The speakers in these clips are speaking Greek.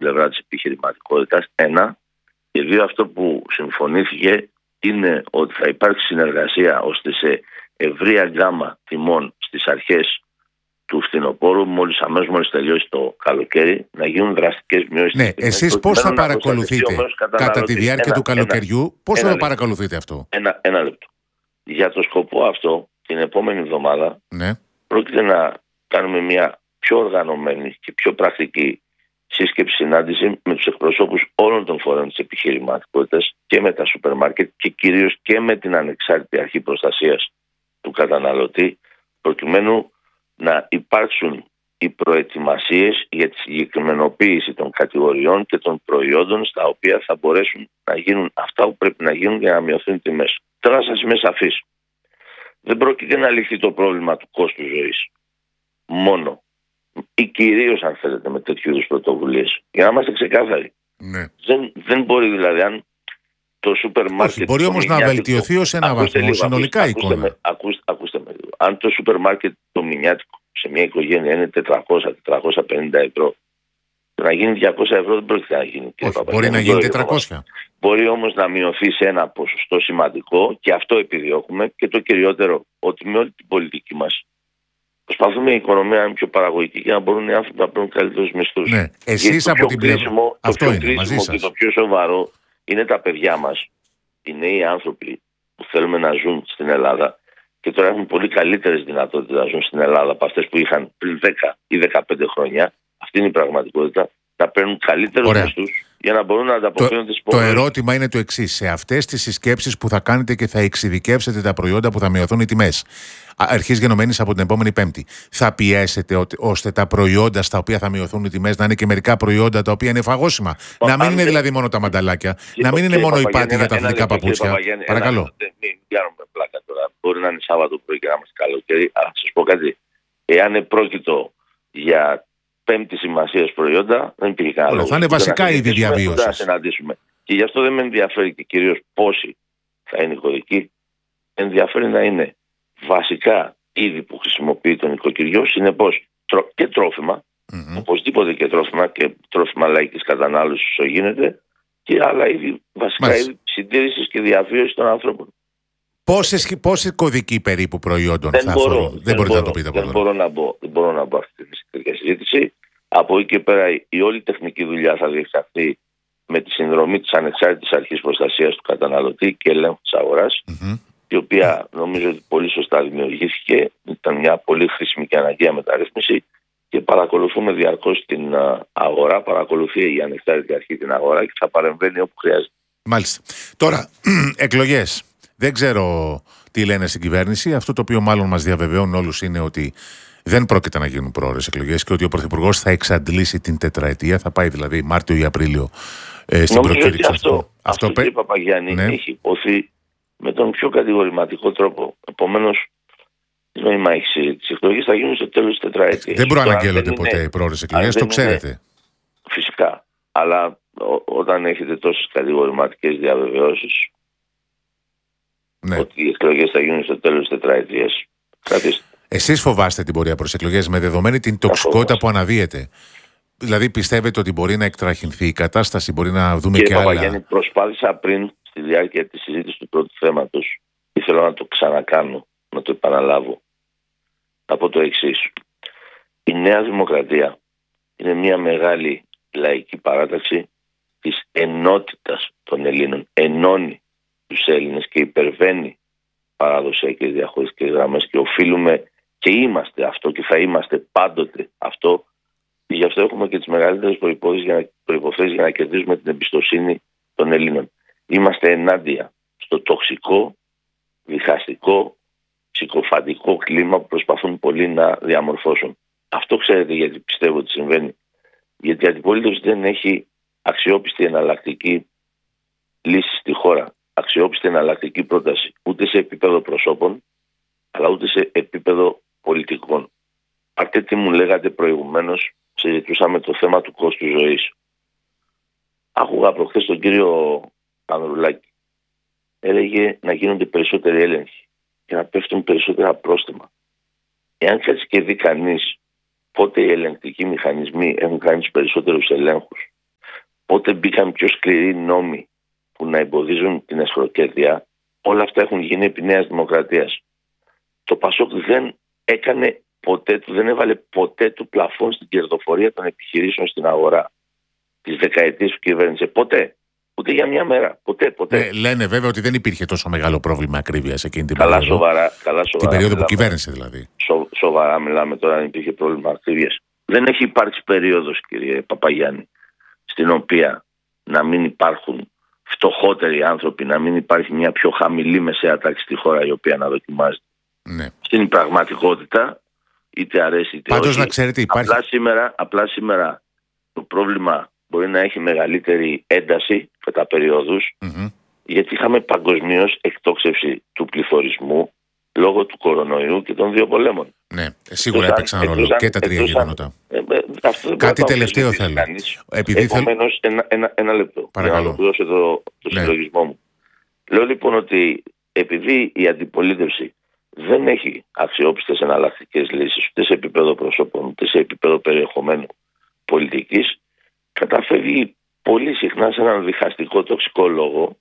πλευρά της επιχειρηματικότητας. Ένα. Και δύο, αυτό που συμφωνήθηκε είναι ότι θα υπάρξει συνεργασία ώστε σε ευρεία γκάμα τιμών στις αρχές του φθινοπόρου, αμέσως τελειώσει το καλοκαίρι, να γίνουν δραστικές μειώσεις. Ναι, εσείς πώς θα παρακολουθείτε κατά τη διάρκεια του καλοκαιριού, πώς θα το παρακολουθείτε αυτό? Ένα λεπτό. Για το σκοπό αυτό, την επόμενη εβδομάδα, ναι, πρόκειται να κάνουμε μια πιο οργανωμένη και πιο πρακτική σύσκεψη, συνάντηση με τους εκπροσώπους όλων των φορέων της επιχειρηματικότητας και με τα σούπερ μάρκετ και κυρίως και με την Ανεξάρτητη Αρχή Προστασίας του Καταναλωτή, προκειμένου να υπάρξουν οι προετοιμασίες για τη συγκεκριμενοποίηση των κατηγοριών και των προϊόντων στα οποία θα μπορέσουν να γίνουν αυτά που πρέπει να γίνουν για να μειωθούν οι τιμές. Τώρα σας είμαι σαφής. Δεν πρόκειται να λυθεί το πρόβλημα του κόστου ζωής μόνο ή κυρίως, αν θέλετε, με τέτοιου είδους πρωτοβουλίες. Για να είμαστε ξεκάθαροι. Ναι. Δεν μπορεί δηλαδή, αν το σούπερ μάρκετ. Όχι, μπορεί όμως να βελτιωθεί ως ένα βαθμό συνολικά η εικόνα. Ακούστε με λίγο. Αν το σούπερ μάρκετ το μηνιάτικο σε μια οικογένεια είναι 400-450 ευρώ, να γίνει 200 ευρώ δεν πρόκειται να γίνει. Όχι, μπορεί να γίνει 400. Μπορεί όμως να μειωθεί σε ένα ποσοστό σημαντικό και αυτό επιδιώκουμε. Και το κυριότερο, ότι με όλη την πολιτική μας προσπαθούμε η οικονομία να είναι πιο παραγωγική και να μπορούν οι άνθρωποι να παίρνουν καλύτερους μισθούς. Ναι, εσείς από την πλευρά. Αυτό είναι, κρίσιμο μαζί σας. Και το πιο σοβαρό είναι τα παιδιά μας, οι νέοι άνθρωποι που θέλουμε να ζουν στην Ελλάδα και τώρα έχουν πολύ καλύτερες δυνατότητες να ζουν στην Ελλάδα από αυτές που είχαν πριν 10 ή 15 χρόνια. Αυτή είναι η πραγματικότητα. Να παίρνουν καλύτερους μισθούς για να μπορούν να ανταποκρίνονται στις υποχρεώσεις. Το ερώτημα είναι το εξής. Σε αυτές τις συσκέψεις που θα κάνετε και θα εξειδικεύσετε τα προϊόντα που θα μειωθούν οι τιμές, αρχής γενομένης από την επόμενη Πέμπτη, θα πιέσετε ώστε τα προϊόντα στα οποία θα μειωθούν οι τιμές να είναι και μερικά προϊόντα τα οποία είναι φαγόσιμα? Να μην είναι δηλαδή μόνο τα μανταλάκια, να μην είναι μόνο η πάτη για τα αθλητικά παπούτσια. Παρακαλώ. Μην κάνουμε πλάκα τώρα. Μπορεί να είναι Σάββατο πρωί και να είμαστε καλοκαίρι. Αλλά σας πω κάτι. Εάν επρόκειτο για πέμπτη σημασία προϊόντα, δεν υπήρχε κανένα λόγο. Θα είναι βασικά είδη διαβίωσης. Και γι' αυτό δεν με ενδιαφέρει και κυρίως πόσοι θα είναι οι κωδικοί. Ενδιαφέρει να είναι βασικά είδη που χρησιμοποιεί το νοικοκυριό, συνεπώς και τρόφιμα, οπωσδήποτε και τρόφιμα λαϊκής κατανάλωσης όσο γίνεται, και άλλα είδη, βασικά είδη συντήρησης και διαβίωσης των ανθρώπων. Πόσοι κωδικοί περίπου προϊόντων θα αφορούν? Δεν μπορείτε να το πείτε. Δεν μπορώ να μπω αυτή τη συζήτηση. Από εκεί και πέρα η όλη τεχνική δουλειά θα διεξαχθεί με τη συνδρομή της Ανεξάρτητης Αρχής Προστασίας του Καταναλωτή και Ελέγχου της Αγοράς, η οποία νομίζω ότι πολύ σωστά δημιουργήθηκε. Ήταν μια πολύ χρήσιμη και αναγκαία μεταρρύθμιση και παρακολουθούμε διαρκώς την αγορά. Παρακολουθεί η Ανεξάρτητη Αρχή την αγορά και θα παρεμβαίνει όπου χρειάζεται. Μάλιστα. Τώρα, εκλογές. Δεν ξέρω τι λένε στην κυβέρνηση. Αυτό το οποίο μάλλον μας διαβεβαιώνουν όλους είναι ότι δεν πρόκειται να γίνουν πρόορες εκλογές και ότι ο Πρωθυπουργός θα εξαντλήσει την τετραετία. Θα πάει δηλαδή Μάρτιο ή Απρίλιο στην προκήρυξη. Αυτό κύριε Παπαγιάννη, ναι, έχει υποθεί με τον πιο κατηγορηματικό τρόπο. Επομένως, νόημα έχει συζήτηση. Οι εκλογές θα γίνουν στο τέλος της τετραετίας. Δεν προαναγγέλλονται ποτέ οι πρόορες εκλογές, το ξέρετε. Φυσικά. Αλλά όταν έχετε τόσες κατηγορηματικές διαβεβαιώσεις, ναι, ότι οι εκλογές θα γίνουν στο τέλος της τετραετίας, κρατήστε. Εσείς φοβάστε την πορεία προς εκλογές με δεδομένη την τοξικότητα που αναδύεται? Δηλαδή πιστεύετε ότι μπορεί να εκτραχυνθεί η κατάσταση, μπορεί να δούμε και άλλα? Κύριε Παπαγιάννη, προσπάθησα πριν στη διάρκεια της συζήτησης του πρώτου θέματος, ήθελα να το ξανακάνω, να το επαναλάβω. Θα πω το εξής. Η Νέα Δημοκρατία είναι μια μεγάλη λαϊκή παράταξη της ενότητας των Ελλήνων. Ενώνει τους Έλληνες και υπερβαίνει παραδοσιακές διαχωριστικές γραμμές και οφείλουμε και είμαστε αυτό και θα είμαστε πάντοτε αυτό. Και γι' αυτό έχουμε και τις μεγαλύτερες προϋποθέσεις για να κερδίσουμε την εμπιστοσύνη των Ελλήνων. Είμαστε ενάντια στο τοξικό, διχαστικό, ψυχοφαντικό κλίμα που προσπαθούν πολλοί να διαμορφώσουν. Αυτό ξέρετε γιατί πιστεύω ότι συμβαίνει? Γιατί η αντιπολίτευση δεν έχει αξιόπιστη εναλλακτική λύση στη χώρα. Αξιόπιστη εναλλακτική πρόταση. Ούτε σε επίπεδο προσώπων, αλλά ούτε σε επίπεδο πολιτικών. Πάρτε τι μου λέγατε προηγουμένως, συζητούσαμε το θέμα του κόστου ζωής. Άκουγα προχθές τον κύριο Ανδρουλάκη. Έλεγε να γίνονται περισσότεροι έλεγχοι και να πέφτουν περισσότερα πρόστιμα. Εάν κάτσει και δει κανείς πότε οι ελεγκτικοί μηχανισμοί έχουν κάνει τους περισσότερους ελέγχους πότε μπήκαν πιο σκληροί νόμοι που να εμποδίζουν την αισχροκέρδεια, όλα αυτά έχουν γίνει επί Νέας Δημοκρατίας. Το ΠΑΣΟΚ δεν έβαλε ποτέ του πλαφόν στην κερδοφορία των επιχειρήσεων στην αγορά τις δεκαετίες που κυβέρνησε. Ποτέ. Ούτε για μια μέρα. Ποτέ. Λένε βέβαια ότι δεν υπήρχε τόσο μεγάλο πρόβλημα ακρίβειας εκείνη την περίοδο. Σοβαρά. Την περίοδο που κυβέρνησε δηλαδή. Σοβαρά μιλάμε τώρα αν υπήρχε πρόβλημα ακρίβειας. Δεν έχει υπάρξει περίοδος, κύριε Παπαγιάννη, στην οποία να μην υπάρχουν φτωχότεροι άνθρωποι, να μην υπάρχει μια πιο χαμηλή μεσαία τάξη στη χώρα η οποία να δοκιμάζεται. Ναι. Στην πραγματικότητα, είτε αρέσει είτε πάντως, όχι, να ξέρετε, υπάρχει... απλά σήμερα το πρόβλημα μπορεί να έχει μεγαλύτερη ένταση κατά περιόδους, γιατί είχαμε παγκοσμίως εκτόξευση του πληθωρισμού λόγω του κορονοϊού και των δύο πολέμων. Ναι, σίγουρα έπαιξαν ρόλο και τα τρία γεγονότα. Κάτι τελευταίο θέλω. Επομένως, ένα λεπτό. Παρακαλώ. Για να δώσω εδώ το συλλογισμό μου. Λέω λοιπόν ότι επειδή η αντιπολίτευση δεν έχει αξιόπιστες εναλλακτικές λύσεις ούτε σε επίπεδο προσώπων ούτε σε επίπεδο περιεχομένου πολιτικής, καταφεύγει πολύ συχνά σε έναν διχαστικό τοξικό λόγο,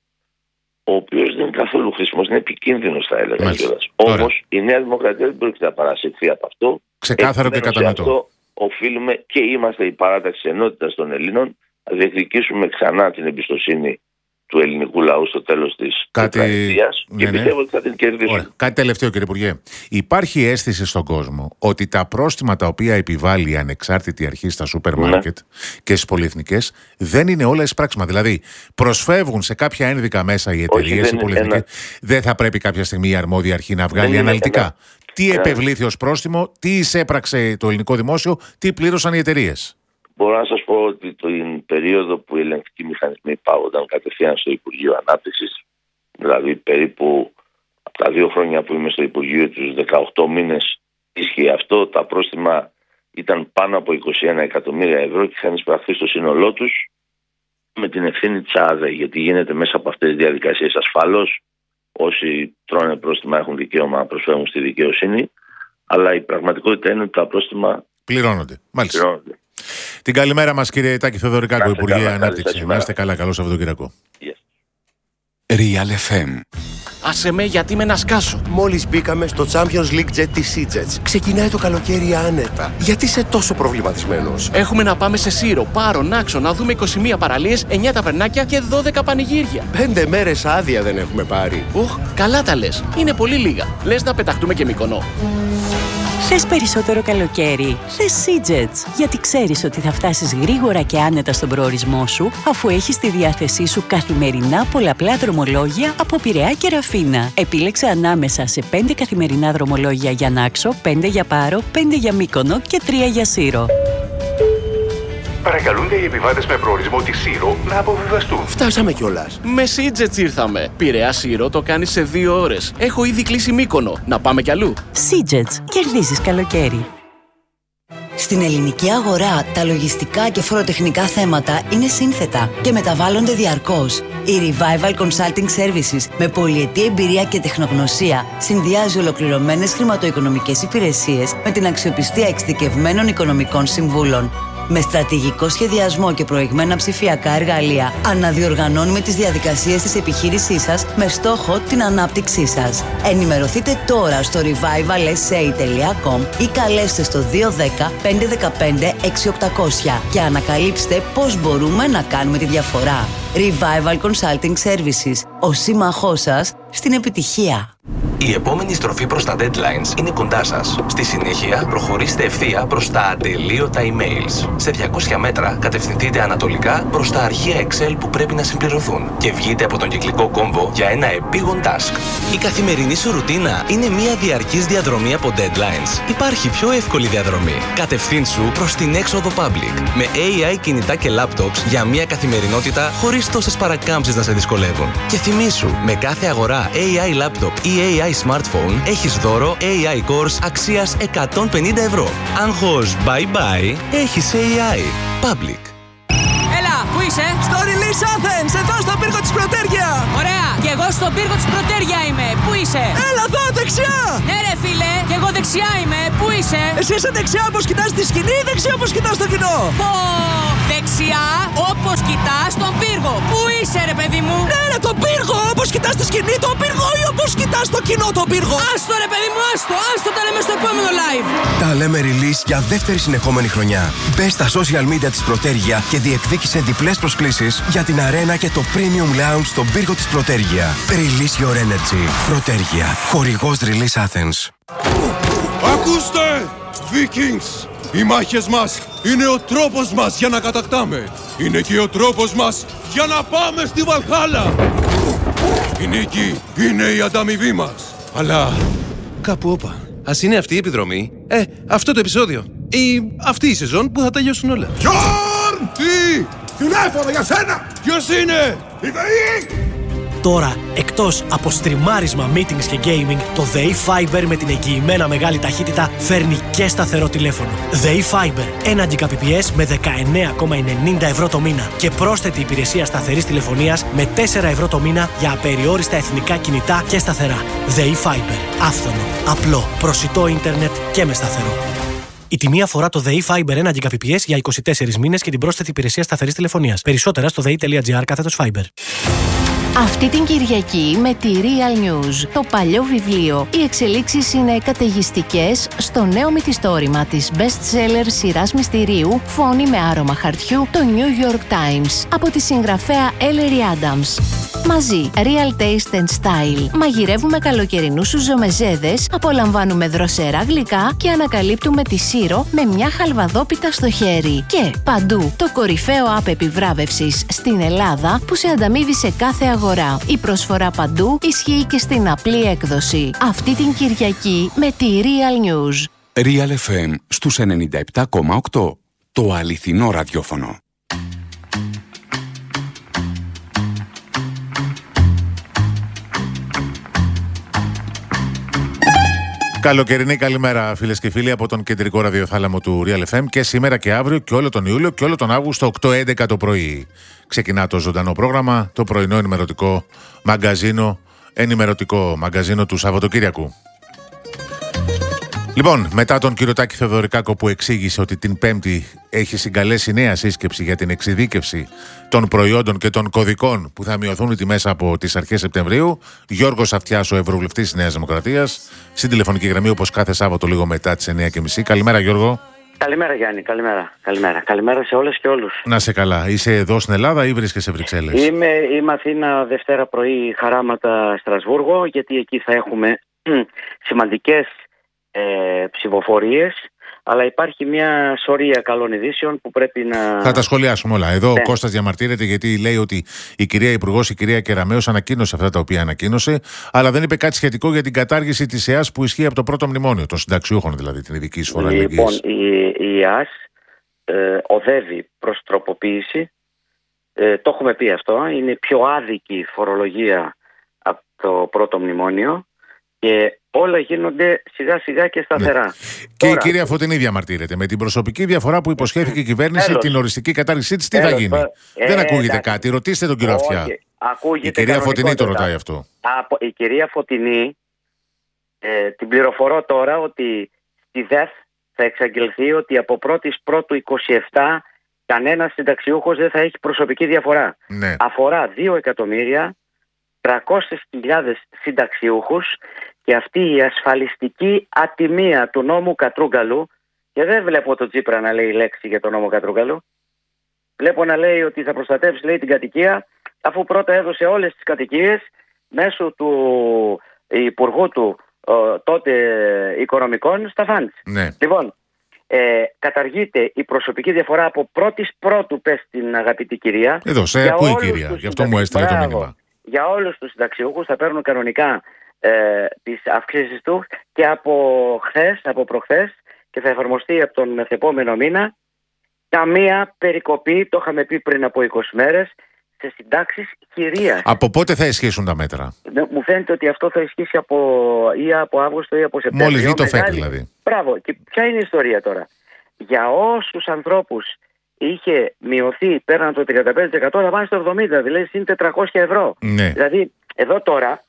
ο οποίος δεν είναι καθόλου χρήσιμος, είναι επικίνδυνος, θα έλεγα κιόλας. Όμως η Νέα Δημοκρατία δεν πρόκειται να παρασυρθεί από αυτό. Ξεκάθαρο και κατανοητό. Αυτό οφείλουμε και είμαστε η παράταξη ενότητας των Ελλήνων να διεκδικήσουμε ξανά την εμπιστοσύνη του ελληνικού λαού στο τέλος της τετραετίας και πιστεύω ότι θα την κερδίσουμε. Ωραία. Κάτι τελευταίο, κύριε Υπουργέ. Υπάρχει αίσθηση στον κόσμο ότι τα πρόστιμα τα οποία επιβάλλει η ανεξάρτητη αρχή στα σούπερ μάρκετ και στις πολυεθνικές δεν είναι όλα εισπράξιμα. Δηλαδή, προσφεύγουν σε κάποια ένδικα μέσα οι εταιρείες, οι πολυεθνικές. Δεν θα πρέπει κάποια στιγμή η αρμόδια αρχή να βγάλει αναλυτικά τι επευλήθη ως πρόστιμο, τι εισέπραξε το ελληνικό δημόσιο, τι πλήρωσαν οι εταιρείες. Μπορώ να σας πω ότι την περίοδο που οι ελεγκτικοί μηχανισμοί πάγονταν κατευθείαν στο Υπουργείο Ανάπτυξης, δηλαδή περίπου από τα 2 χρόνια που είμαι στο Υπουργείο, τους 18 μήνες ίσχυε αυτό, τα πρόστιμα ήταν πάνω από 21 εκατομμύρια ευρώ και είχαν εισπραχθεί στο σύνολό τους με την ευθύνη της ΑΔΕ, γιατί γίνεται μέσα από αυτές τις διαδικασίες ασφαλώς. Όσοι τρώνε πρόστιμα έχουν δικαίωμα να προσφέρουν στη δικαιοσύνη, αλλά η πραγματικότητα είναι ότι τα πρόστιμα πληρώνονται. Μάλιστα. Την καλημέρα μας, κύριε Τάκη Θεοδωρικάκο, Υπουργέ Ανάπτυξη. Να είστε καλά, καλό Σαββατοκύριακο. Real FM. Άσε με, γιατί με να σκάσω. Μόλις μπήκαμε στο Champions League Jet της Sea-Jets. Ξεκινάει το καλοκαίρι άνετα. Γιατί είσαι τόσο προβληματισμένος? Έχουμε να πάμε σε Σύρο, Πάρο, Νάξο, να δούμε 21 παραλίες, 9 ταβερνάκια και 12 πανηγύρια. 5 μέρες άδεια δεν έχουμε πάρει. Καλά τα λες. Είναι πολύ λίγα. Λες να πεταχτούμε και Μυκονό. Θες περισσότερο καλοκαίρι? Θες Sea-Jets, γιατί ξέρεις ότι θα φτάσεις γρήγορα και άνετα στον προορισμό σου, αφού έχεις στη διάθεσή σου καθημερινά πολλαπλά δρομολόγια από Πειραιά και Ραφίνα. Επίλεξε ανάμεσα σε 5 καθημερινά δρομολόγια για Νάξο, 5 για Πάρο, 5 για Μύκονο και 3 για Σύρο. Παρακαλούνται οι επιβάτες με προορισμό τη Σύρο να αποβιβαστούν. Φτάσαμε κιόλας. Με Sea-Jets ήρθαμε. Πειραιά Σύρο το κάνεις σε 2 ώρες. Έχω ήδη κλείσει Μύκονο. Να πάμε κι αλλού. Sea-Jets. Κερδίζεις καλοκαίρι. Στην ελληνική αγορά, τα λογιστικά και φοροτεχνικά θέματα είναι σύνθετα και μεταβάλλονται διαρκώς. Η Revival Consulting Services, με πολυετή εμπειρία και τεχνογνωσία, συνδυάζει ολοκληρωμένες χρηματοοικονομικές υπηρεσίες με την αξιοπιστία εξειδικευμένων οικονομικών συμβούλων. Με στρατηγικό σχεδιασμό και προηγμένα ψηφιακά εργαλεία, αναδιοργανώνουμε τις διαδικασίες της επιχείρησής σας με στόχο την ανάπτυξή σας. Ενημερωθείτε τώρα στο revivalsa.com ή καλέστε στο 210 515 6800 και ανακαλύψτε πώς μπορούμε να κάνουμε τη διαφορά. Revival Consulting Services, ο σύμμαχός σας στην επιτυχία. Η επόμενη στροφή προς τα deadlines είναι κοντά σας. Στη συνέχεια, προχωρήστε ευθεία προς τα ατελείωτα emails. Σε 200 μέτρα, κατευθυνθείτε ανατολικά προς τα αρχεία Excel που πρέπει να συμπληρωθούν και βγείτε από τον κυκλικό κόμβο για ένα επίγον task. Η καθημερινή σου ρουτίνα είναι μια διαρκής διαδρομή από deadlines. Υπάρχει πιο εύκολη διαδρομή. Κατευθύνσου προς την έξοδο public. Με AI κινητά και laptops για μια καθημερινότητα χωρίς τόσες παρακάμψεις να σε δυσκολεύουν. Και θυμήσου, με κάθε αγορά AI laptop ή AI smartphone έχεις δώρο AI course αξίας 150 ευρώ. Άγχος bye bye, έχεις AI. Public. Έλα, πού είσαι? Στο Release Athens, εδώ στον πύργο της Πρωτέρια. Ωραία, και εγώ στον πύργο της Πρωτέρια είμαι. Πού είσαι? Έλα εδώ, δεξιά. Ναι ρε φίλε, και εγώ δεξιά είμαι. Πού είσαι? Εσύ είσαι δεξιά όπως κοιτάς τη σκηνή ή δεξιά όπως κοιτάς το κοινό? Πω, δεξιά όπως κοιτάς Πώς κοιτάς το κοινό τον πύργο? Άστο ρε παιδί μου, άστο τα λέμε στο επόμενο live. Τα λέμε release για δεύτερη συνεχόμενη χρονιά. Μπες στα social media της Πρωτέργεια και διεκδίκησε διπλές προσκλήσεις για την αρένα και το premium lounge στον πύργο της Πρωτέργεια. Release your energy. Πρωτέργεια. Χορηγός Release Athens. Ακούστε, Vikings! Οι μάχες μας είναι ο τρόπος μας για να κατακτάμε. Είναι και ο τρόπος μας για να πάμε στη Βαλχάλα. Η νίκη είναι η ανταμοιβή μας. Αλλά κάπου όπα. Ας είναι αυτή η επιδρομή, αυτό το επεισόδιο ή αυτή η σεζόν που θα τελειώσουν όλα. Γιόρν! Τι! Τηλέφωνο για σένα! Ποιος είναι? Η ΔΕΗ! Τώρα, εκτός από στριμάρισμα, meetings και gaming, το ΔΕΗ Fiber με την εγγυημένα μεγάλη ταχύτητα φέρνει και σταθερό τηλέφωνο. ΔΕΗ Fiber, 1 Gbps με 19,90 ευρώ το μήνα και πρόσθετη υπηρεσία σταθερής τηλεφωνίας με 4 ευρώ το μήνα για απεριόριστα εθνικά κινητά και σταθερά. ΔΕΗ Fiber, άφθονο, απλό, προσιτό ίντερνετ και με σταθερό. Η τιμή αφορά το ΔΕΗ Fiber 1 Gbps για 24 μήνες και την πρόσθετη υπηρεσία σταθερής τηλεφωνίας. Περισσότερα στο dei.gr/Fiber. Αυτή την Κυριακή με τη Real News, το παλιό βιβλίο, οι εξελίξεις είναι καταιγιστικές στο νέο μυθιστόρημα της best-seller σειράς μυστηρίου «Φόνη με άρωμα χαρτιού», το New York Times, από τη συγγραφέα Ellery Adams. Μαζί, Real Taste and Style. Μαγειρεύουμε καλοκαιρινούς σουζομεζέδες, απολαμβάνουμε δροσερά γλυκά και ανακαλύπτουμε τη Σύρο με μια χαλβαδόπιτα στο χέρι. Και παντού, το κορυφαίο app επιβράβευσης στην Ελλάδα που σε ανταμείβει σε κάθε αγορά. Η προσφορά παντού ισχύει και στην απλή έκδοση. Αυτή την Κυριακή με τη Real News. Real FM στους 97,8. Το αληθινό ραδιόφωνο. Καλοκαιρινή καλημέρα, φίλες και φίλοι, από τον κεντρικό ραδιοθάλαμο του Real FM και σήμερα και αύριο και όλο τον Ιούλιο και όλο τον Αύγουστο 8-11 το πρωί. Ξεκινά το ζωντανό πρόγραμμα, το πρωινό ενημερωτικό μαγκαζίνο του Σαββατοκύριακου. Λοιπόν, μετά τον κύριο Τάκη Θεοδωρικάκο που εξήγησε ότι την Πέμπτη έχει συγκαλέσει νέα σύσκεψη για την εξειδίκευση των προϊόντων και των κωδικών που θα μειωθούν οι τιμές από τις αρχές Σεπτεμβρίου, Γιώργος Αυτιάς, ο Ευρωβουλευτής της Νέας Δημοκρατίας, στην τηλεφωνική γραμμή όπως κάθε Σάββατο λίγο μετά τις 9:30. Καλημέρα, Γιώργο. Καλημέρα, Γιάννη. Καλημέρα σε όλες και όλους. Να σε καλά. Είσαι εδώ στην Ελλάδα ή βρίσκεσαι σε Βρυξέλλες? Είμαι Αθήνα Δευτέρα πρωί, χαράματα Στρασβούργο, γιατί εκεί θα έχουμε σημαντικές ψηφοφορίες, αλλά υπάρχει μια σωρία καλών ειδήσεων που πρέπει να... Θα τα σχολιάσουμε όλα. Εδώ ο Κώστας διαμαρτύρεται γιατί λέει ότι η κυρία Υπουργός, η κυρία Κεραμέως, ανακοίνωσε αυτά τα οποία ανακοίνωσε, αλλά δεν είπε κάτι σχετικό για την κατάργηση της ΕΑΣ που ισχύει από το πρώτο μνημόνιο, των συνταξιούχων δηλαδή, την ειδική εισφορά αλληλεγγύης. Λοιπόν, η ΕΑΣ οδεύει προς τροποποίηση. Το έχουμε πει αυτό. Είναι πιο άδικη φορολογία από το πρώτο μνημόνιο και όλα γίνονται σιγά σιγά και σταθερά. Ναι. Και η κυρία Φωτεινή διαμαρτύρεται. Με την προσωπική διαφορά που υποσχέθηκε η κυβέρνηση, την οριστική κατάργηση της, τι θα γίνει? Δεν ακούγεται κάτι. Ρωτήστε τον κύριο Αυτιά. Η κυρία Φωτεινή το ρωτάει αυτό. Η κυρία Φωτεινή, την πληροφορώ τώρα ότι στη ΔΕΘ θα εξαγγελθεί ότι από 1η Πρώτου 27 κανένας συνταξιούχος δεν θα έχει προσωπική διαφορά. Ναι. Αφορά 2.300.000 συνταξιούχους και αυτή η ασφαλιστική ατιμία του νόμου Κατρούγκαλου, και δεν βλέπω τον Τσίπρα να λέει λέξη για τον νόμο Κατρούγκαλου, βλέπω να λέει ότι θα προστατεύσει, λέει, την κατοικία, αφού πρώτα έδωσε όλες τις κατοικίες μέσω του υπουργού του τότε οικονομικών στα φαντς. Ναι. Λοιπόν, καταργείται η προσωπική διαφορά από 1η Πρώτου, πες την αγαπητή κυρία. Εδώ, σε ακούει η κυρία, γι' αυτό μου έστειλε το μήνυμα. Για όλους τους συνταξιούχους θα παίρνουν κανονικά τις αυξήσεις του και από προχθές και θα εφαρμοστεί από τον μεθεπόμενο μήνα καμία περικοπή, το είχαμε πει πριν από 20 μέρες, σε συντάξεις κυρίας. Από πότε θα ισχύσουν τα μέτρα? Μου φαίνεται ότι αυτό θα ισχύσει από Αύγουστο ή από Σεπτέμβριο. Μόλις δει το ΦΕΚ δηλαδή. Μπράβο. Και ποια είναι η ιστορία τώρα? Για όσους ανθρώπους είχε μειωθεί πέραν το 35% θα πάνε στο 70%, δηλαδή είναι 400 ευρώ. Ναι. Δηλαδή εδώ τώρα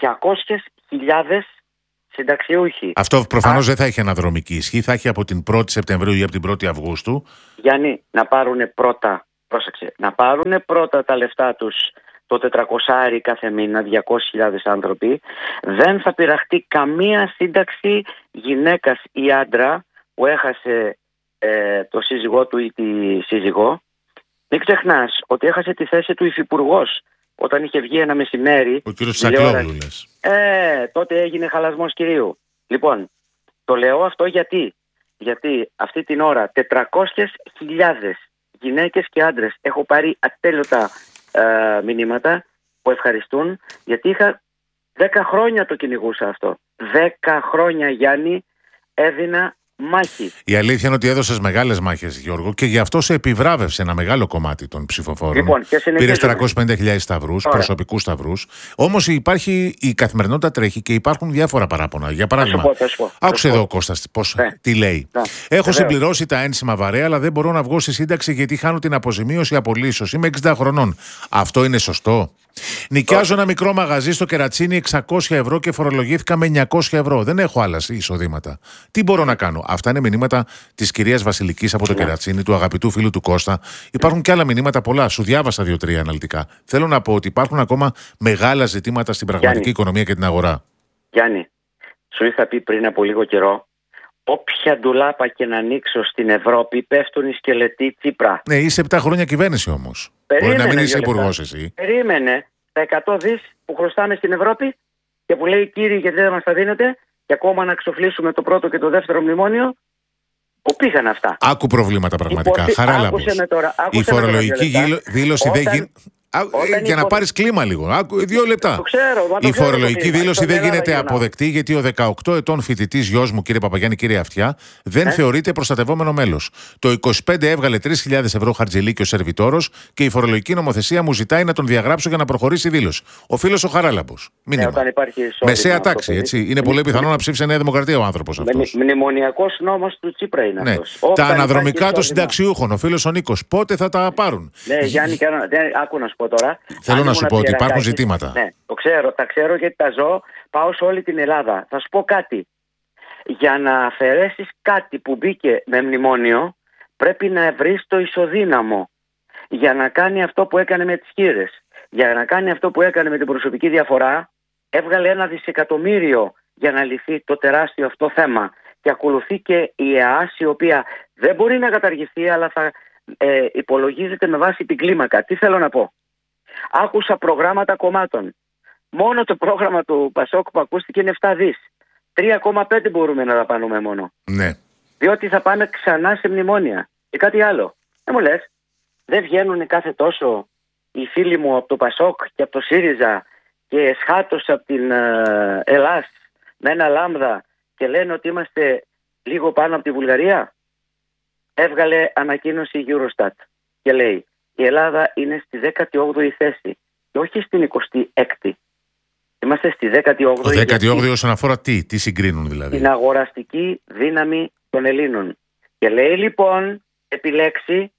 200.000 συνταξιούχοι. Αυτό προφανώς δεν θα έχει αναδρομική ισχύ, θα έχει από την 1η Σεπτεμβρίου ή από την 1η Αυγούστου. Γιάννη, να πάρουν πρώτα, πρόσεξε, να πάρουν πρώτα τα λεφτά τους το 400 κάθε μήνα, 200.000 άνθρωποι, δεν θα πειραχτεί καμία σύνταξη γυναίκας ή άντρα που έχασε το σύζυγό του ή τη σύζυγό. Μην ξεχνάς ότι έχασε τη θέση του υφυπουργός όταν είχε βγει ένα μεσημέρι. Ο κύριος Τσακλόγλου λες. Τότε έγινε χαλασμός κυρίου. Λοιπόν, το λέω αυτό γιατί αυτή την ώρα 400.000 γυναίκες και άντρες έχω πάρει ατέλειωτα μηνύματα που ευχαριστούν, γιατί είχα 10 χρόνια το κυνηγούσα αυτό. 10 χρόνια, Γιάννη, έδινα μάχη. Η αλήθεια είναι ότι έδωσες μεγάλες μάχες, Γιώργο, και γι' αυτό σε επιβράβευσε ένα μεγάλο κομμάτι των ψηφοφόρων. Λοιπόν, πήρες 350.000 σταυρούς, προσωπικούς σταυρούς. Όμως η καθημερινότητα τρέχει και υπάρχουν διάφορα παράπονα. Για παράδειγμα, άκουσε εδώ ο Κώστας τι λέει. Έχω συμπληρώσει τα ένσημα βαρέα, αλλά δεν μπορώ να βγω στη σύνταξη γιατί χάνω την αποζημίωση απολύσεως. Είμαι 60 χρονών. Αυτό είναι σωστό? Νοικιάζω ένα μικρό μαγαζί στο Κερατσίνι 600 ευρώ και φορολογήθηκα με 900 ευρώ. Δεν έχω άλλα εισοδήματα. Τι μπορώ να κάνω? Αυτά είναι μηνύματα της κυρίας Βασιλικής από το Κερατσίνι, του αγαπητού φίλου του Κώστα. Υπάρχουν και άλλα μηνύματα πολλά. Σου διάβασα 2-3 αναλυτικά. Θέλω να πω ότι υπάρχουν ακόμα μεγάλα ζητήματα στην πραγματική οικονομία και την αγορά. Γιάννη, σου είχα πει πριν από λίγο καιρό, όποια ντουλάπα και να ανοίξω στην Ευρώπη πέφτουν οι σκελετοί Τσίπρα. Ναι, είσαι 7 χρόνια κυβέρνηση όμως. Μπορεί να μην είσαι υπουργός εσύ. Περίμενε τα 100 δις που χρωστάμε στην Ευρώπη και που λέει κύριοι γιατί δεν μας τα δίνετε, και ακόμα να ξοφλήσουμε το πρώτο και το δεύτερο μνημόνιο. Πού πήγαν αυτά? Άκου προβλήματα πραγματικά. Χαράλαμπος. Η φορολογική δήλωση δεν γίνεται. Για να πάρεις κλίμα λίγο. 2 λεπτά. Η φορολογική δήλωση δεν γίνεται αποδεκτή γιατί ο 18 ετών φοιτητής γιος μου, κύριε Παπαγιάννη, κύριε Αυτιά, δεν θεωρείται προστατευόμενο μέλος. Το 25 έβγαλε 3.000 ευρώ χαρτζηλίκι ο σερβιτόρος και η φορολογική νομοθεσία μου ζητάει να τον διαγράψω για να προχωρήσει η δήλωση. Ο φίλος ο Χαράλαμπος. Μεσαία τάξη, έτσι. Είναι πολύ πιθανό να ψήφισε Νέα Δημοκρατία ο άνθρωπος αυτός. Μνημονιακός νόμος του Τσίπρα είναι αυτός. Τα αναδρομικά των συνταξιούχων, ο φίλος ο Νίκος, πότε θα τα πάρουν? Ναι, Γιάννη, άκου να σου πω τώρα. Θέλω να σου πω ότι υπάρχουν ζητήματα. Ναι, τα ξέρω γιατί τα ζω. Πάω σε όλη την Ελλάδα. Θα σου πω κάτι. Για να αφαιρέσεις κάτι που μπήκε με μνημόνιο, πρέπει να βρεις το ισοδύναμο. Για να κάνει αυτό που έκανε με τις χήρες, για να κάνει αυτό που έκανε με την προσωπική διαφορά, έβγαλε 1 δισεκατομμύριο για να λυθεί το τεράστιο αυτό θέμα. Και ακολουθεί και η ΕΑΣ, η οποία δεν μπορεί να καταργηθεί, αλλά θα υπολογίζεται με βάση την κλίμακα. Τι θέλω να πω? Άκουσα προγράμματα κομμάτων. Μόνο το πρόγραμμα του Πασόκ που ακούστηκε είναι 7 δις. 3,5 μπορούμε να δαπανούμε μόνο. Ναι. Διότι θα πάμε ξανά σε μνημόνια. Και κάτι άλλο. Δεν μου λες, δεν βγαίνουν κάθε τόσο οι φίλοι μου από το Πασόκ και από το ΣΥΡΙΖΑ και σχάτως από την Ελλάς με ένα λάμδα και λένε ότι είμαστε λίγο πάνω από τη Βουλγαρία? Έβγαλε ανακοίνωση η Eurostat και λέει η Ελλάδα είναι στη 18η θέση και όχι στην 26η. Είμαστε στη 18η. 18η όσον αφορά τι συγκρίνουν δηλαδή? Την αγοραστική δύναμη των Ελλήνων. Και λέει λοιπόν, επιλέξει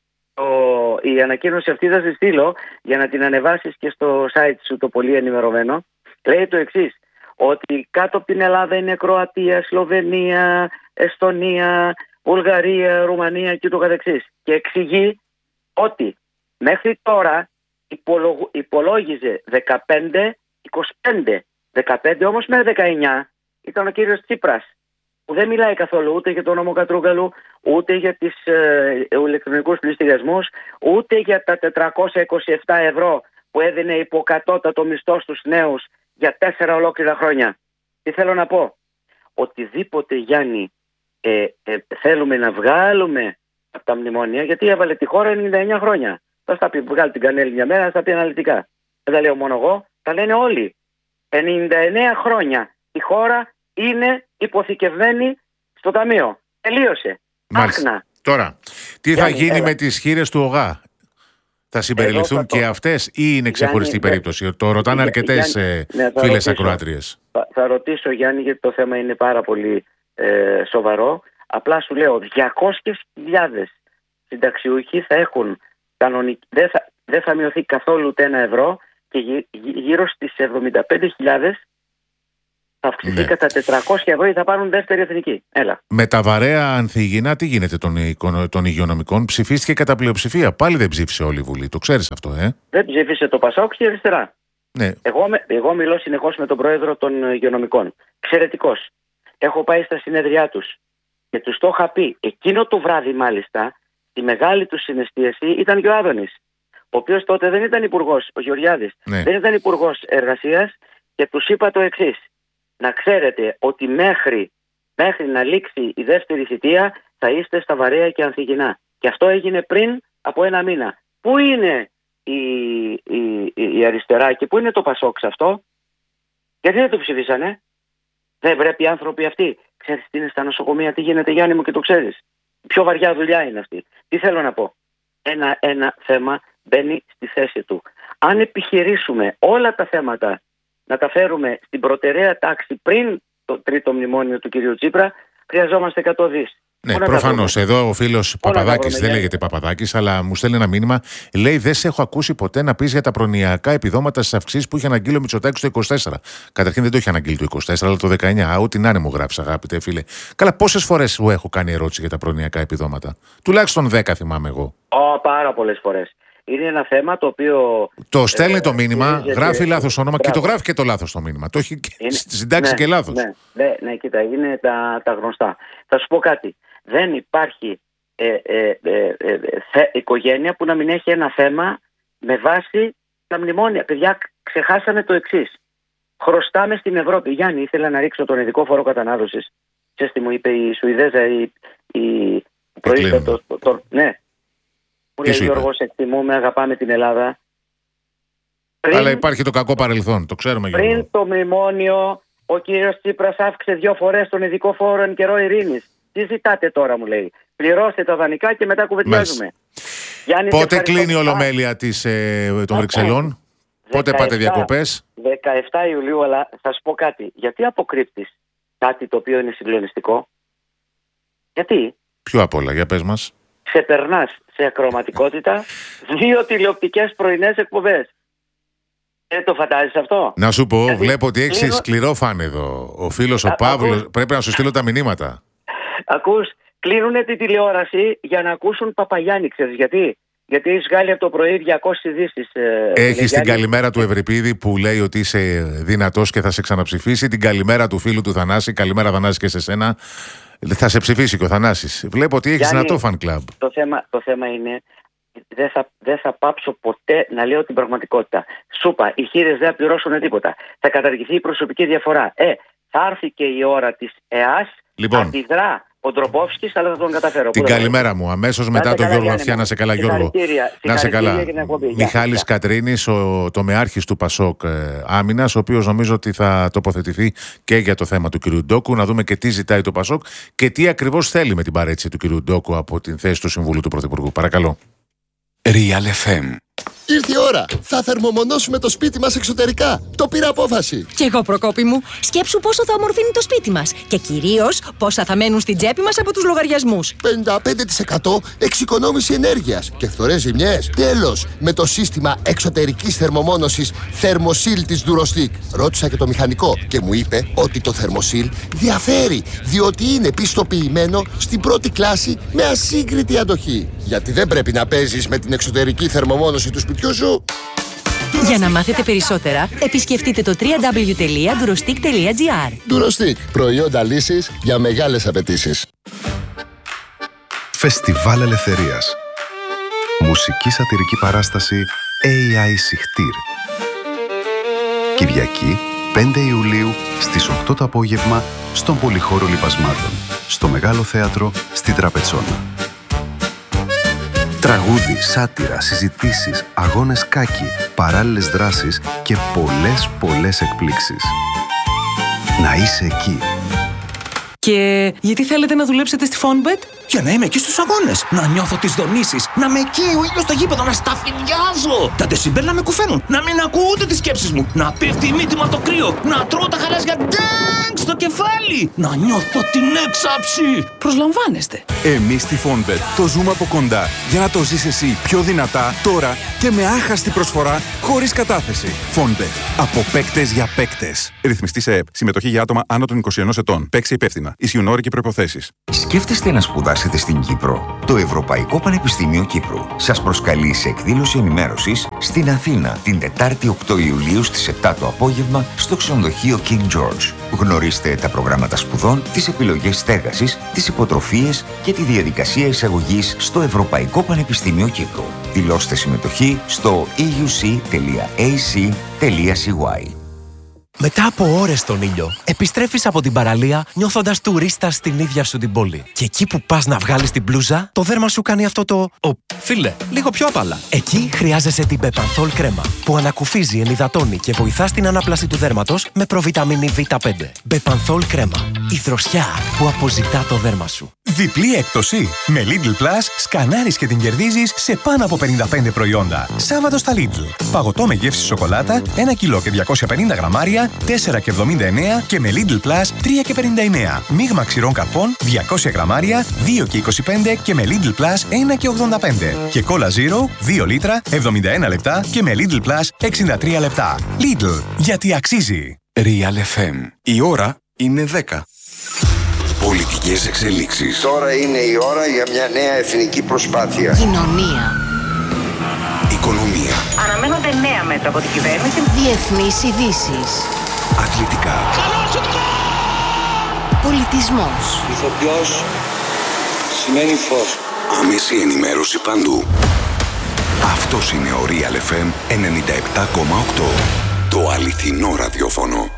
η ανακοίνωση αυτή, θα στη στείλω για να την ανεβάσεις και στο site σου το πολύ ενημερωμένο. Λέει το εξής, ότι κάτω από την Ελλάδα είναι Κροατία, Σλοβενία, Εστονία, Βουλγαρία, Ρουμανία και το καθεξής. Και εξηγεί ότι μέχρι τώρα υπολόγιζε 15-25. 15 όμως με 19 ήταν ο κύριος Τσίπρας, που δεν μιλάει καθόλου ούτε για τον νόμο Κατρούγκαλου, ούτε για τις ηλεκτρονικούς πληστηριασμούς, ούτε για τα 427 ευρώ που έδινε υποκατώτατο μισθό στους νέους για 4 ολόκληρα χρόνια. Τι θέλω να πω? Οτιδήποτε, Γιάννη, θέλουμε να βγάλουμε από τα μνημόνια, γιατί έβαλε τη χώρα 99 χρόνια. Θα στα πει, βγάλει την Κανέλη μια μέρα, θα στα πει αναλυτικά. Δεν τα λέω μόνο εγώ, τα λένε όλοι. 99 χρόνια η χώρα είναι υποθηκευμένη στο ταμείο. Τελείωσε. Άχνα. Τώρα, τι θα γίνει με τις χήρες του ΟΓΑ? Θα συμπεριληφθούν και αυτές ή είναι ξεχωριστή περίπτωση? Το ρωτάνε αρκετές φίλες ακροάτριες. Θα ρωτήσω, Γιάννη, γιατί το θέμα είναι πάρα πολύ σοβαρό. Απλά σου λέω, 200.000 συνταξιούχοι θα έχουν δεν θα μειωθεί καθόλου ούτε 1 ευρώ και γύρω στις 75.000 θα αυξηθεί κατά 400 ευρώ ή θα πάρουν δεύτερη εθνική. Έλα. Με τα βαρέα ανθυγιεινά, τι γίνεται των υγειονομικών? Ψηφίστηκε κατά πλειοψηφία. Πάλι δεν ψήφισε όλη η Βουλή. Το ξέρεις αυτό, Δεν ψήφισε το Πασόκ και η αριστερά. Ναι. Εγώ μιλώ συνεχώς με τον πρόεδρο των υγειονομικών. Εξαιρετικός. Έχω πάει στα συνέδριά τους και τους το είχα πει. Εκείνο το βράδυ, μάλιστα, τη μεγάλη του συναισθίαση ήταν και ο Άδωνης, ο οποίος τότε δεν ήταν υπουργός, ο Γεωργιάδης, δεν ήταν υπουργός εργασίας, και τους είπα το εξής. Να ξέρετε ότι μέχρι να λήξει η δεύτερη θητεία θα είστε στα βαρέα και ανθυγιεινά. Και αυτό έγινε πριν από 1 μήνα. Πού είναι η αριστερά και πού είναι το Πασόκ σε αυτό? Γιατί δεν το ψηφίσανε? Δεν πρέπει οι άνθρωποι αυτοί? Ξέρεις τι είναι στα νοσοκομεία, τι γίνεται, Γιάννη μου, και το ξέρεις. Πιο βαριά δουλειά είναι αυτή. Τι θέλω να πω? Ένα θέμα μπαίνει στη θέση του. Αν επιχειρήσουμε όλα τα θέματα να τα φέρουμε στην προτεραία τάξη πριν το τρίτο μνημόνιο του κυρίου Τσίπρα, χρειαζόμαστε 100 δις. Ναι, προφανώς. Εδώ ο φίλος Παπαδάκης, δεν λέγεται Παπαδάκης, αλλά μου στέλνει ένα μήνυμα. Λέει: δεν σε έχω ακούσει ποτέ να πεις για τα προνοιακά επιδόματα στις αυξήσεις που είχε αναγγείλει ο Μητσοτάκης το 24. Καταρχήν δεν το είχε αναγγείλει το 24, αλλά το 19. Ό,τι να είναι μου γράψει, αγάπητε φίλε. Καλά, πόσες φορές σου έχω κάνει ερώτηση για τα προνοιακά επιδόματα? Τουλάχιστον 10 θυμάμαι εγώ. Πάρα πολλές φορές. Είναι ένα θέμα το οποίο. Το στέλνει το μήνυμα, γράφει λάθος όνομα και το γράφει και το λάθος το μήνυμα. Το έχει συντάξει και λάθος. Ναι, κοίτα, είναι τα γνωστά. Θα σου πω κάτι. Δεν υπάρχει οικογένεια που να μην έχει ένα θέμα με βάση τα μνημόνια. Παιδιά, ξεχάσαμε το εξής. Χρωστάμε στην Ευρώπη. Γιάννη, ήθελα να ρίξω τον ειδικό φόρο κατανάλωσης. Ξέρεις τι μου είπε η Σουηδέζα, η προείστατη. Ναι. Μου λέει: Γιώργος, εκτιμούμε, αγαπάμε την Ελλάδα. Αλλά υπάρχει το κακό παρελθόν, το ξέρουμε. Πριν το μνημόνιο, ο κύριος Τσίπρας αύξησε 2 φορές τον ειδικό φόρο εν καιρό ειρήνης. Τι ζητάτε τώρα, μου λέει? Πληρώστε τα δανεικά και μετά κουβεντιάζουμε. Πότε κλείνει η Ολομέλεια των Βρυξελών? Πότε πάτε διακοπές? 17 Ιουλίου, αλλά θα σου πω κάτι. Γιατί αποκρύπτεις κάτι το οποίο είναι συγκλονιστικό? Γιατί? Ποιο απ' όλα, για πες μας. Ξεπερνάς σε ακροματικότητα 2 τηλεοπτικές πρωινές εκπομπές. Δεν το φαντάζεσαι αυτό? Να σου πω, βλέπω ότι έχεις σκληρό φαν εδώ. Ο φίλος ο Παύλος, πρέπει να σου στείλω τα μηνύματα. Ακούς, κλείνουνε τη τηλεόραση για να ακούσουν Παπαγιάννη, ξέρεις γιατί? Γιατί έχεις βγάλει από το πρωί 200 ειδήσεις. Έχεις την καλημέρα του Ευρυπίδη που λέει ότι είσαι δυνατός και θα σε ξαναψηφίσει. Την καλημέρα του φίλου του Θανάση. Καλημέρα, Θανάση, και σε σένα. Θα σε ψηφίσει και ο Θανάσης. Βλέπω ότι έχεις δυνατό fan club. Το θέμα είναι, δεν θα πάψω ποτέ να λέω την πραγματικότητα. Σούπα, οι χήρες δεν θα πληρώσουν τίποτα. Θα καταργηθεί η προσωπική διαφορά. Θα έρθει και η ώρα της ΕΑΣ. Λοιπόν, αντιδρά ο Ντροπόφσκης, αλλά θα τον καταφέρω. Την καλημέρα μου. Αμέσως μετά τον Γιώργο Αυτιά. Να σε καλά, Γιώργο. Να σε καλά. Μιχάλης Κατρίνης, το τομεάρχης του Πασόκ Άμυνας, ο οποίος νομίζω ότι θα τοποθετηθεί και για το θέμα του κ. Ντόκου. Να δούμε και τι ζητάει το Πασόκ και τι ακριβώς θέλει με την παρέτηση του κ. Ντόκου από την θέση του Συμβούλου του Πρωθυπουργού. Παρακαλώ. Real FM. Ήρθε η ώρα. Θα θερμομονώσουμε το σπίτι μας εξωτερικά. Το πήρα απόφαση. Κι εγώ, Προκόπη μου. Σκέψου πόσο θα ομορφύνει το σπίτι μας. Και κυρίως πόσα θα μένουν στην τσέπη μας από τους λογαριασμούς. 55% εξοικονόμηση ενέργειας και φθορές ζημιές. Τέλος, με το σύστημα εξωτερικής θερμομόνωσης Thermosil της Durostic. Ρώτησα και το μηχανικό και μου είπε ότι το Thermosil διαφέρει, διότι είναι πιστοποιημένο στην πρώτη κλάση με ασύγκριτη αντοχή. Γιατί δεν πρέπει να παίζεις με την εξωτερική θερμομόνωση του σπιτιού σου. Για να μάθετε περισσότερα, επισκεφτείτε το www.durostic.gr. Durostic, προϊόντα λύσης για μεγάλες απαιτήσεις. Φεστιβάλ Ελευθερίας. Μουσική σατιρική παράσταση AI Sichtir. Κυριακή, 5 Ιουλίου, στις 8 το απόγευμα, στον Πολυχώρο Λιπασμάτων, στο Μεγάλο Θέατρο, στη Τραπετσόνα. Τραγούδι, σάτυρα, συζητήσεις, αγώνες κάκι, παράλληλες δράσεις και πολλές εκπλήξεις. Να είσαι εκεί. Και γιατί θέλετε να δουλέψετε στη Fonbet? Για να είμαι εκεί στους αγώνες. Να νιώθω τις δονήσεις. Να είμαι εκεί ο ήλιος στο γήπεδο. Να σταφυλιάζω. Τα δεσιμπέλ να με κουφαίνουν. Να μην ακούω ούτε τις σκέψεις μου. Να πέφτει η μύτη μου από το κρύο. Να τρώω τα γαλάζια ντέγκ στο κεφάλι. Να νιώθω την έξαψη. Προσλαμβάνεστε. Εμείς στη Fonbet το ζούμε από κοντά για να το ζεις εσύ πιο δυνατά τώρα και με άχαστη προσφορά χωρίς κατάθεση. Fonbet. Από παίκτες για παίκτες. Ρυθμιστή σε ΕΕΠ. Συμμετοχή για άτομα άνω των 21 ετών. Παίξε υπεύθυνα. Ισχύουν όροι και προϋποθέσεις. Σκέφτεστε να σπουδάσετε στην Κύπρο? Το Ευρωπαϊκό Πανεπιστήμιο Κύπρου σας προσκαλεί σε εκδήλωση ενημέρωσης στην Αθήνα την Τετάρτη 8 Ιουλίου στις 7 το απόγευμα στο ξενοδοχείο King George. Γνωρίστε τα προγράμματα σπουδών, τις επιλογές στέγασης, τις υποτροφίες και τη διαδικασία εισαγωγής στο Ευρωπαϊκό Πανεπιστήμιο Κύπρου. Δηλώστε συμμετοχή στο euc.ac.cy. Μετά από ώρες στον ήλιο, επιστρέφεις από την παραλία νιώθοντας τουρίστας στην ίδια σου την πόλη. Και εκεί που πας να βγάλεις την μπλούζα, το δέρμα σου κάνει αυτό το... Φίλε, λίγο πιο απαλά. Εκεί χρειάζεσαι την Bepanthol κρέμα, που ανακουφίζει, ενυδατώνει και βοηθά στην ανάπλαση του δέρματος με προβιταμίνη Β5. Bepanthol κρέμα. Η δροσιά που αποζητά το δέρμα σου. Διπλή έκπτωση. Με Lidl Plus σκανάρεις και την κερδίζεις σε πάνω από 55 προϊόντα. Σάββατο στα Lidl. Παγωτό με γεύση σοκολάτα, 1 κιλό και 250 γραμμάρια, 4,79 και με Lidl Plus 3,59. Μείγμα ξηρών καρπών, 200 γραμμάρια, 2,25 και με Lidl Plus 1,85. Και Cola Zero, 2 λίτρα, 71 λεπτά και με Lidl Plus 63 λεπτά. Lidl, γιατί αξίζει. Real FM. Η ώρα είναι 10. Πολιτικές εξελίξεις. Τώρα είναι η ώρα για μια νέα εθνική προσπάθεια. Κοινωνία. Οικονομία. Αναμένονται νέα μέτρα από την κυβέρνηση. Διεθνείς ειδήσεις. Αθλητικά. Πολιτισμός. Ηθοποιός σημαίνει φως. Άμεση ενημέρωση παντού. Αυτός είναι ο Real FM 97,8. Το αληθινό ραδιόφωνο.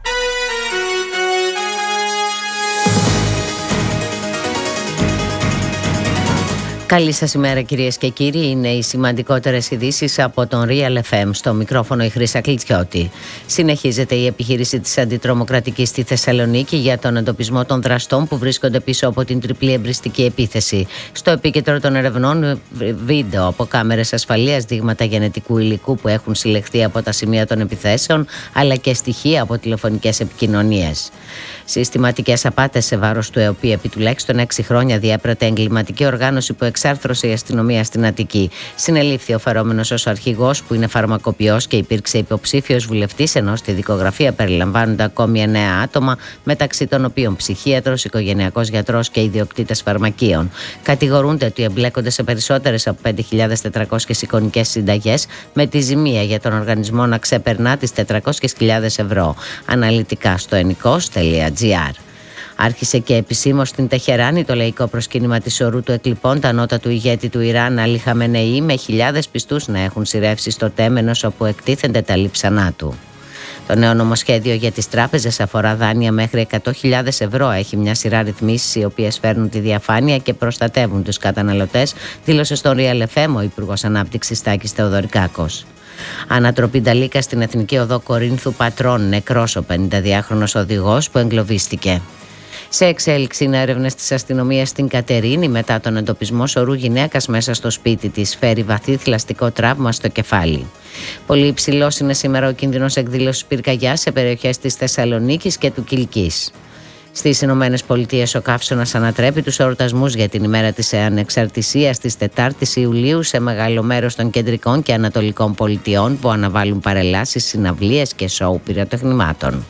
Καλή σας ημέρα κυρίες και κύριοι, είναι οι σημαντικότερες ειδήσεις από τον Real FM. Στο μικρόφωνο η Χρύσα Κλιτσιώτη. Συνεχίζεται η επιχείρηση της αντιτρομοκρατικής στη Θεσσαλονίκη για τον εντοπισμό των δραστών που βρίσκονται πίσω από την τριπλή εμπριστική επίθεση. Στο επίκεντρο των ερευνών βίντεο από κάμερες ασφαλείας, δείγματα γενετικού υλικού που έχουν συλλεχθεί από τα σημεία των επιθέσεων, αλλά και στοιχεία από τηλεφωνικές επικοινωνίες. Συστηματικές απάτες σε βάρος του ΕΟΠΗ επί τουλάχιστον 6 χρόνια διέπρατε εγκληματική οργάνωση που εξάρθρωσε η αστυνομία στην Αττική. Συνελήφθη ο φερόμενος ως αρχηγός, που είναι φαρμακοποιός και υπήρξε υποψήφιος βουλευτής, ενώ στη δικογραφία περιλαμβάνονται ακόμη 9 άτομα, μεταξύ των οποίων ψυχίατρος, οικογενειακός γιατρός και ιδιοκτήτες φαρμακείων. Κατηγορούνται ότι εμπλέκονται σε περισσότερες από 5.400 εικονικές συνταγές, με τη ζημία για τον οργανισμό να ξεπερνά τις 400.000 ευρώ. Αναλυτικά στο ennikos.gr. Άρχισε και επισήμως στην Τεχεράνη το λαϊκό προσκύνημα της ορού του εκλειπώντα νότα του ηγέτη του Ιράν Αλή Χαμενεή, με χιλιάδες πιστούς να έχουν σειρεύσει στο τέμενος όπου εκτίθενται τα λείψανά του. Το νέο νομοσχέδιο για τις τράπεζες αφορά δάνεια μέχρι 100.000 ευρώ. Έχει μια σειρά ρυθμίσεις οι οποίες φέρνουν τη διαφάνεια και προστατεύουν τους καταναλωτές, δήλωσε στον Real FM ο Υπουργός Ανάπτυξης Τάκης Θεοδωρικάκος. Ανατροπή νταλίκα στην Εθνική Οδό Κορίνθου Πατρών, νεκρός ο 52χρονος οδηγός που εγκλωβίστηκε. Σε εξέλιξη είναι έρευνες της αστυνομίας στην Κατερίνη μετά τον εντοπισμό σωρού γυναίκας μέσα στο σπίτι της. Φέρει βαθύ θηλαστικό τραύμα στο κεφάλι. Πολύ υψηλός είναι σήμερα ο κίνδυνος εκδήλωσης πυρκαγιάς σε περιοχές της Θεσσαλονίκης και του Κιλκής. Στις Ηνωμένες Πολιτείες ο καύσωνας ανατρέπει τους εορτασμούς για την ημέρα της ανεξαρτησίας της 4ης Ιουλίου σε μεγάλο μέρος των κεντρικών και ανατολικών πολιτιών, που αναβάλουν παρελάσεις, συναυλίες και σόου πυροτεχνημάτων.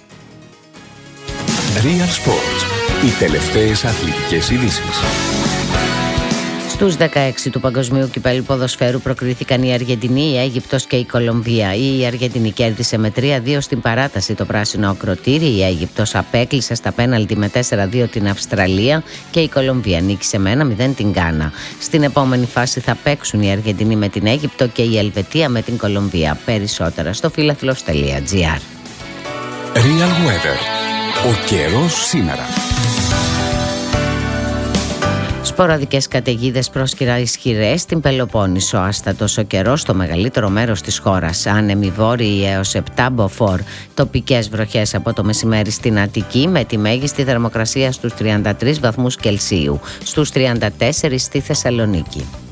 Real Sports. Οι τελευταίες αθλητικές ειδήσεις. Στους 16 του Παγκοσμίου Κυπέλλου Ποδοσφαίρου προκρίθηκαν η Αργεντινή, η Αίγυπτος και η Κολομβία. Η Αργεντινή κέρδισε με 3-2 στην παράταση το πράσινο ακροτήρι, η Αίγυπτος απέκλεισε στα πέναλτι με 4-2 την Αυστραλία και η Κολομβία νίκησε με 1-0 την Γκάνα. Στην επόμενη φάση θα παίξουν η Αργεντινή με την Αίγυπτο και η Ελβετία με την Κολομβία. Περισσότερα στο φιλαθλός.gr. Real Weather. Ο καιρός σήμερα. Σποραδικές καταιγίδες πρόσκυρα ισχυρές στην Πελοπόννησο. Άστατος ο καιρός στο μεγαλύτερο μέρος της χώρας. Άνεμοι βόρειοι έως 7 μποφόρ. Τοπικές βροχές από το μεσημέρι στην Αττική, με τη μέγιστη θερμοκρασία στους 33 βαθμούς Κελσίου. Στους 34 στη Θεσσαλονίκη.